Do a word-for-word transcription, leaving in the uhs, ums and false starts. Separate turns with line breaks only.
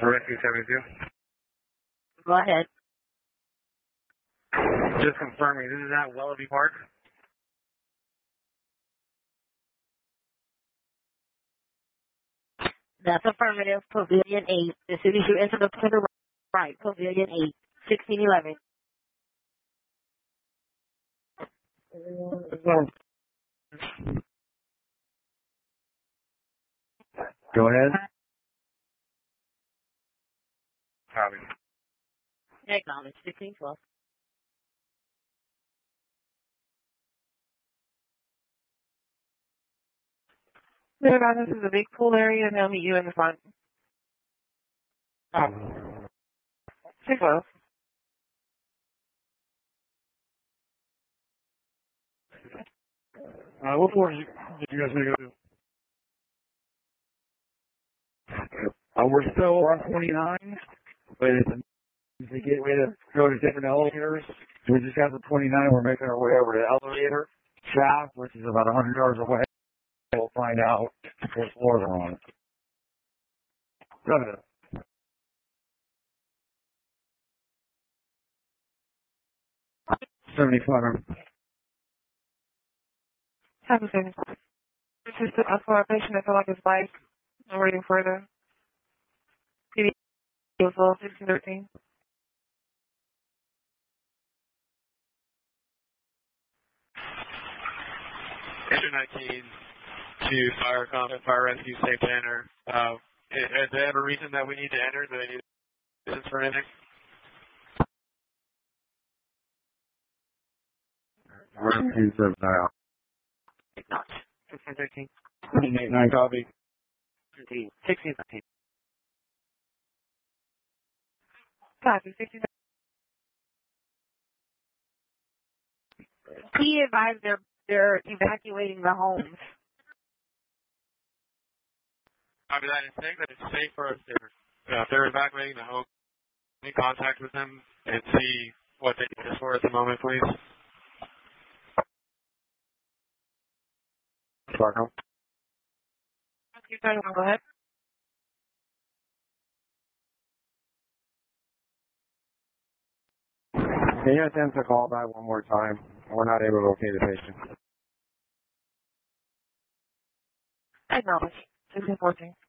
Rescue seventy-two.
Go ahead.
Just confirming, this is at Wellaby Park.
That's affirmative. Pavilion eight. As soon as you enter the to the right, Pavilion eight, sixteen eleven.
Go ahead. Copy.
Acknowledge. sixteen twelve.
There, guys, this is a big pool area, and they'll meet you in the front.
Oh.
six twelve.
Uh, what floor did you, did you guys make it to? Uh, we're still on twenty-nine, but it's a, it's a gateway to go to different elevators. So we just got to twenty-nine. We're making our way over to the elevator shaft, which is about one hundred yards away. We'll find out what floors are on it. Go ahead. seventy-five.
Have a second. This is the for a patient that felt like his life. I'm waiting for the P D full sixteen thirteen.
Enter nineteen to fire combat, fire rescue, safe to enter. Uh, is there a reason that we need to enter? Do they need assistance for anything?
Rescue seven nine.
Acknowledge. sixteen thirteen.
eight nine copy.
seventeen. sixteen thirteen.
Copy. sixteen.
He advised they're they're evacuating the homes.
I mean, I think that it's safe for us if they're, uh, if they're evacuating the home, make contact with them and see what they need us for at the moment, please.
Sorry.
You turn go ahead.
Can you attempt to call back one more time? We're not able to locate the patient.
Acknowledge. sixteen fourteen.